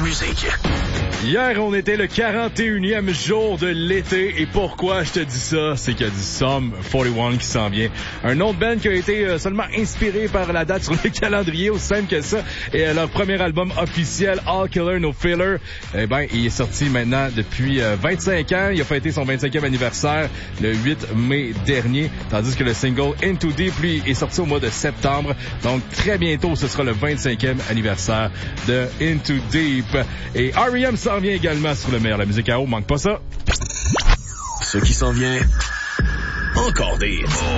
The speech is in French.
musique. Hier, on était le 41e jour de l'été. Et pourquoi je te dis ça? C'est qu'il y a du Sum 41 qui s'en vient. Un nom de band qui a été seulement inspiré par la date sur le calendrier, aussi simple que ça. Et leur premier album officiel, All Killer No Filler, eh ben, il est sorti maintenant depuis 25 ans. Il a fêté son 25e anniversaire le 8 mai dernier. Tandis que le single Into Deep, lui, est sorti au mois de septembre. Donc, très bientôt, ce sera le 25e anniversaire de Into Deep. Et R.E.M. s'en vient également sur le meilleur. La musique à eau, manque pas ça. Ce qui s'en vient, encore des